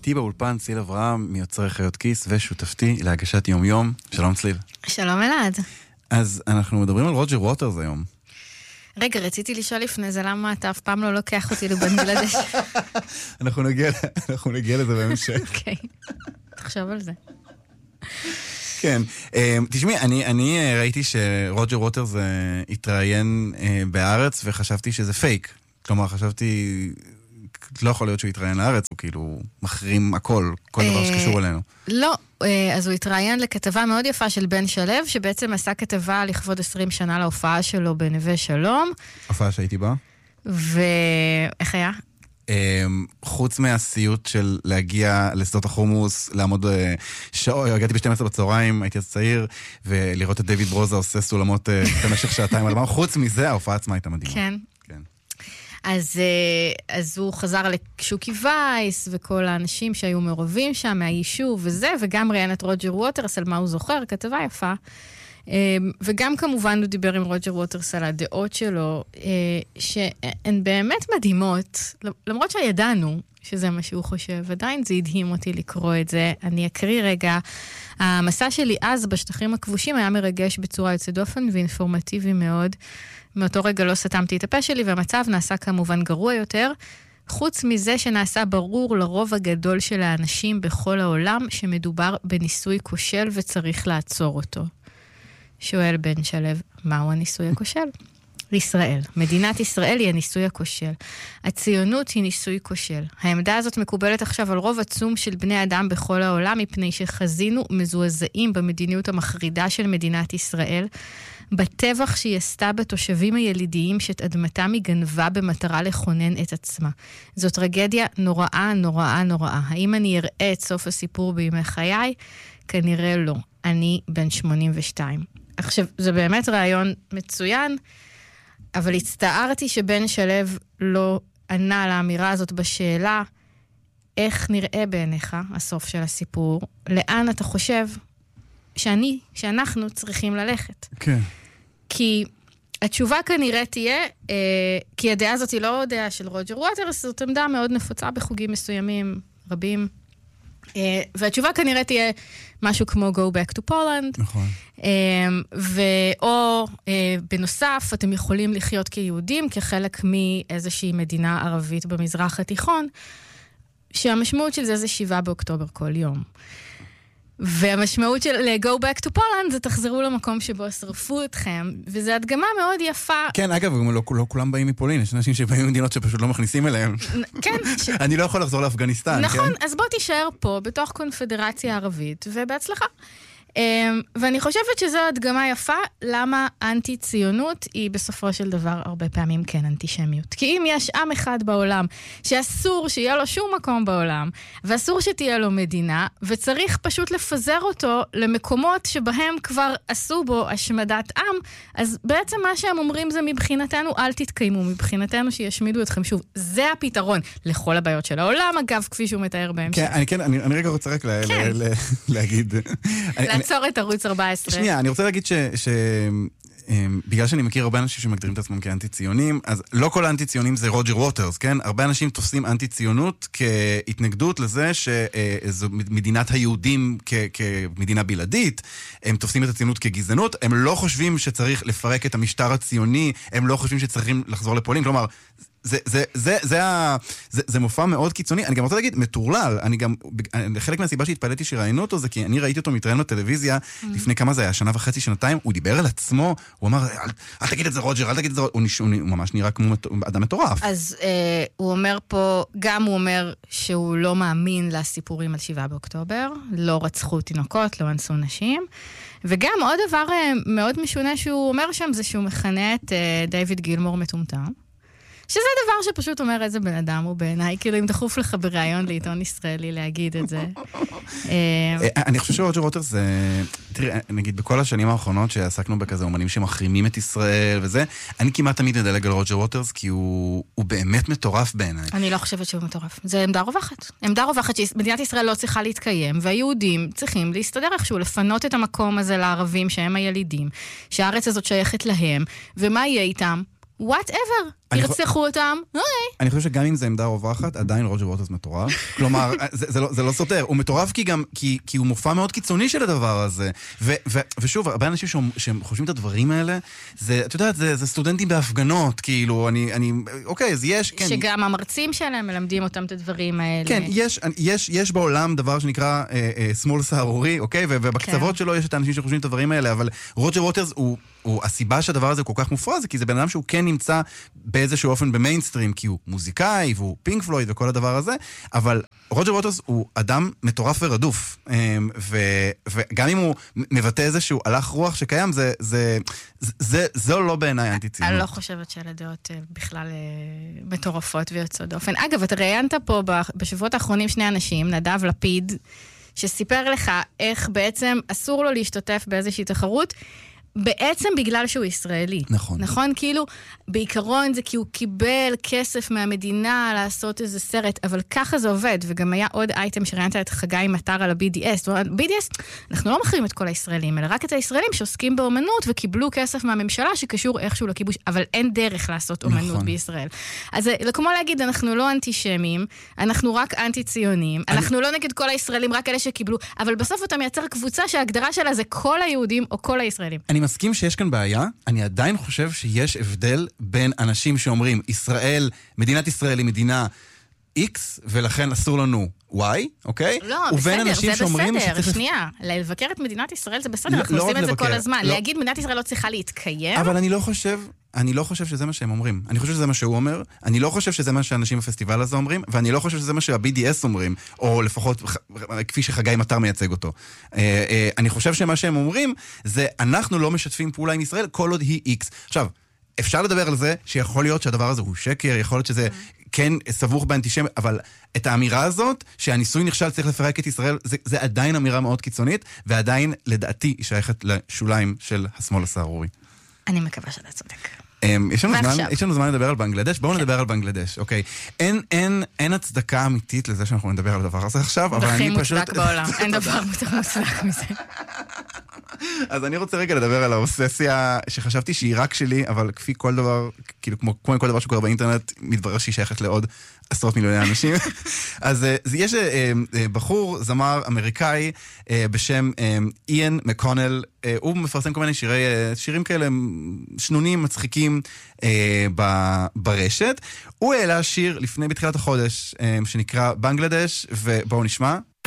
איתי באולפן ציל אברהם, מיוצרי חיות כיס ושותפתי להגשת יום יום. שלום צליל. שלום אלעד. אז אנחנו מדברים על רוג'ר ווטרס היום. רגע, רציתי לשאול לפני זה, למה אתה אף פעם לא לוקח אותי לבנגלדש? אנחנו נגיע לזה בהמשך. אוקיי, תחשוב על זה. כן, תשמעי, אני ראיתי שרוג'ר ווטרס התראיין בארץ וחשבתי שזה פייק. כלומר, חשבתי, לא יכול להיות שהוא יתראיין לארץ, הוא כאילו מחרים הכל, כל דבר שקשור אלינו. לא, אז הוא התראיין לכתבה מאוד יפה של בן שלב, שבעצם עשה כתבה לכבוד 20 שנה להופעה שלו בנווה שלום. הופעה שהייתי בה. ואיך היה? חוץ מהסיוט של להגיע לשדות החומוס, לעמוד הגעתי ב-12 בצהריים, הייתי אז צעיר, ולראות את דיוויד ברוזה עושה סולמות במשך שעתיים על מה, חוץ מזה, ההופעה עצמה הייתה מדהימה. כן. כן. אז הוא חזר לשוקי וייס, וכל האנשים שהיו מעורבים שם, מהיישוב וזה, וגם ראיין את רוג'ר ווטרס על מה הוא זוכר, כתבה יפה. וגם כמובן הוא דיבר עם רוג'ר ווטרס על הדעות שלו, שהן באמת מדהימות, למרות שידענו שזה מה שהוא חושב, עדיין זה הדהים אותי לקרוא את זה. אני אקריא רגע. המסע שלי אז בשטחים הכבושים היה מרגש בצורה יוצאת דופן ואינפורמטיבי מאוד. מאותו רגע לא סתמתי את הפה שלי, והמצב נעשה כמובן גרוע יותר, חוץ מזה שנעשה ברור לרוב הגדול של האנשים בכל העולם, שמדובר בניסוי כושל וצריך לעצור אותו. שואל בן שלב, מהו הניסוי הכושל? ישראל. מדינת ישראל היא הניסוי הכושל. הציונות היא ניסוי כושל. העמדה הזאת מקובלת עכשיו על רוב עצום של בני אדם בכל העולם, מפני שחזינו מזועזעים במדיניות המחרידה של מדינת ישראל, בטבח שהיא עשתה בתושבים הילידיים שאת אדמתם היא גנבה במטרה לכונן את עצמה. זאת טרגדיה נוראה, נוראה, נוראה. האם אני אראה את סוף הסיפור בימי חיי? כנראה לא. אני בן 82. עכשיו, זה באמת רעיון מצוין, אבל הצטערתי שבן שלב לא ענה לאמירה הזאת בשאלה, איך נראה בעיניך הסוף של הסיפור? לאן אתה חושב שאנחנו צריכים ללכת? כן. כי התשובה כנראה תהיה, כי הדעה הזאת היא לא דעה של רוג'ר ווטרס, זאת עמדה מאוד נפוצה בחוגים מסוימים, רבים, והתשובה כנראה תהיה משהו כמו Go Back to Poland. נכון. או בנוסף, אתם יכולים לחיות כיהודים, כחלק מאיזושהי מדינה ערבית במזרח התיכון, שהמשמעות של זה 7 באוקטובר כל יום. והמשמעות של Go Back to Poland זה תחזרו למקום שבו שרפו אתכם, וזו הדגמה מאוד יפה. כן, אגב, לא כולם באים מפולין, יש אנשים שבאים ממדינות שפשוט לא מכניסים אליהם. כן. אני לא יכול לחזור לאפגניסטן. נכון, אז בוא תישאר פה, בתוך קונפדרציה ערבית, ובהצלחה. ואני חושבת שזו הדגמה יפה, למה אנטי-ציונות היא בסופו של דבר הרבה פעמים כן אנטישמיות. כי אם יש עם אחד בעולם שאסור שיהיה לו שום מקום בעולם, ואסור שתהיה לו מדינה, וצריך פשוט לפזר אותו למקומות שבהם כבר עשו בו השמדת עם, אז בעצם מה שהם אומרים זה מבחינתנו אל תתקיימו, מבחינתנו שישמידו אתכם שוב. זה הפתרון לכל הבעיות של העולם, אגב, כפי שהוא מתאר בהמשך. כן, אני רגע רוצה רק להגיד... לעצור את ערוץ 14. שנייה, אני רוצה להגיד בגלל שאני מכיר הרבה אנשים שמגדירים את עצמם כאנטי-ציונים, אז לא כל האנטי-ציונים זה רוג'ר ווטרס, כן? הרבה אנשים תופסים אנטי-ציונות כהתנגדות לזה שזו מדינת היהודים כמדינה בלעדית, הם תופסים את הציונות כגזענות, הם לא חושבים שצריך לפרק את המשטר הציוני, הם לא חושבים שצריכים לחזור לפולין, כלומר, זה מופע מאוד קיצוני. אני גם רוצה להגיד, מטורלל. חלק מהסיבה שהתפלאתי שראיינו אותו זה כי אני ראיתי אותו מתראיין בטלוויזיה לפני כמה זה היה, 1.5 שנתיים, הוא דיבר על עצמו, הוא אמר, אל תגיד את זה רוג'ר, אל תגיד את זה, הוא ממש נראה כמו אדם מטורף. אז הוא אומר פה, גם הוא אומר שהוא לא מאמין לסיפורים על 7 באוקטובר, לא רצחו תינוקות, לא אנסו נשים, וגם עוד דבר מאוד משונה שהוא אומר שם, זה שהוא מכנה את דיוויד גילמור מטומטם. שזה דבר שפשוט אומר איזה בן אדם הוא בעיניי, כאילו אם דחוף לך בראיון לעיתון ישראלי להגיד את זה. אני חושב שרוג'ר ווטרס זה, תראי, נגיד בכל השנים האחרונות שעסקנו בכזה אומנים שמחרימים את ישראל וזה, אני כמעט תמיד מדלג על רוג'ר ווטרס, כי הוא באמת מטורף בעיניי. אני לא חושבת שהוא מטורף. זה עמדה רווחת. עמדה רווחת שמדינת ישראל לא צריכה להתקיים, והיהודים צריכים להסתדר איכשהו, לפנות את המקום הזה לערבים שהם הילידים, שהארץ הזאת שייכת להם, ומה יהיה איתם? whatever. ירצחו אותם, אני חושב שגם אם זה עמדה רווחת, עדיין רוג'ר ווטרס מטורף. כלומר, זה לא סותר. הוא מטורף כי הוא מופע מאוד קיצוני של הדבר הזה. ושוב, הרבה אנשים שחושבים את הדברים האלה, אתה יודע, זה סטודנטים בהפגנות, כאילו, אוקיי, אז יש, כן. שגם המרצים שלהם מלמדים אותם את הדברים האלה. כן, יש בעולם דבר שנקרא שמאל סהרורי, אוקיי? ובקצוות שלו יש את האנשים שחושבים את הדברים האלה, אבל רוג'ר ווטרס הסיבה שהדבר הזה כל כך מופרע זה כי זה בן אדם שהוא כן נמצא באיזשהו אופן במיינסטרים, כי הוא מוזיקאי והוא פינק פלויד וכל הדבר הזה, אבל רוג'ר ווטרס הוא אדם מטורף ורדוף, וגם אם הוא מבטא איזשהו הלך רוח שקיים, זו לא בעיניי אנטי-ציונות. אני לא חושבת שאלה דעות בכלל מטורפות ויוצאות דופן. אגב, אתה ראיינת פה בשבועות האחרונים שני אנשים, נדב לפיד, שסיפר לך איך בעצם אסור לו להשתתף באיזושהי תחרות, בעצם בגלל שהוא ישראלי. נכון. נכון? כאילו, בעיקרון זה כי הוא קיבל כסף מהמדינה לעשות איזה סרט, אבל ככה זה עובד, וגם היה עוד אייטם שראיינת את חגי מטר על ה-BDS. BDS, אנחנו לא מכירים את כל הישראלים, אלא רק את הישראלים שעוסקים באומנות וקיבלו כסף מהממשלה שקשור איכשהו לכיבוש, אבל אין דרך לעשות אומנות נכון. בישראל. אז כמו להגיד, אנחנו לא אנטישמים, אנחנו רק אנטי-ציונים, אנחנו לא נגד כל הישראלים, רק אלה שקיבלו, אבל בסוף אתה מייצר קבוצה שההגדרה שלה זה כל היהודים או כל הישראלים. אני מסכים שיש כאן בעיה, אני עדיין חושב שיש הבדל בין אנשים שאומרים, ישראל, מדינת ישראל היא מדינה X, ולכן אסור לנו Y, אוקיי? לא, בסדר, זה בסדר, שנייה. לבקר את מדינת ישראל זה בסדר, אנחנו עושים את זה כל הזמן. להגיד מדינת ישראל לא צריכה להתקיים? אבל אני לא חושב שזה מה שהם אומרים. אני חושב שזה מה שהוא אומר, אני לא חושב שזה מה שאנשים בפסטיבל הזה אומרים, ואני לא חושב שזה מה שה-BDS אומרים, או לפחות כפי שחגי מטר מייצג אותו. אני חושב שמה שהם אומרים זה, אנחנו לא משתפים פעולה עם ישראל כל עוד היא X. עכשיו, אפשר לדבר על זה שיכול להיות שהדבר הזה הוא שקר, יכול להיות שזה כן סבוך באנטישמיות, אבל את האמירה הזאת, שהניסוי נכשל צריך לפרק את ישראל, זה עדיין אמירה מאוד קיצונית, ועדיין לדעתי היא שייכת לשוליים של השמאל הסהרורי. אני מקווה שאתה צודק. יש לנו זמן לדבר על בנגלדש, בואו נדבר על בנגלדש, אוקיי. אין הצדקה אמיתית לזה שאנחנו נדבר על הדבר הזה עכשיו, אבל אני פשוט... הכי מוצדק בעולם, אין דבר יותר מוצדק מזה. אז אני רוצה רגע לדבר על האובססיה שחשבתי שהיא רק שלי, אבל כפי כל דבר, כאילו כמו כל דבר שקורה באינטרנט, מתברר שהיא שייכת לעוד עשרות מיליוני אנשים. אז יש בחור, זמר אמריקאי, בשם איאן מקונל, הוא מפרסם כל מיני שירים כאלה שנונים, מצחיקים ברשת. הוא העלה שיר בתחילת החודש שנקרא בנגלדש, ובואו נשמע,